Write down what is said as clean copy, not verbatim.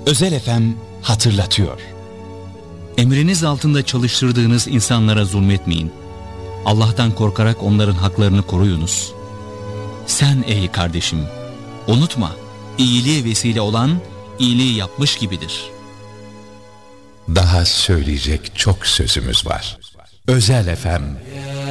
Özel FM hatırlatıyor. Emriniz altında çalıştırdığınız insanlara zulmetmeyin. Allah'tan korkarak onların haklarını koruyunuz. Sen ey kardeşim, unutma, iyiliğe vesile olan iyiliği yapmış gibidir. Daha söyleyecek çok sözümüz var. Özel FM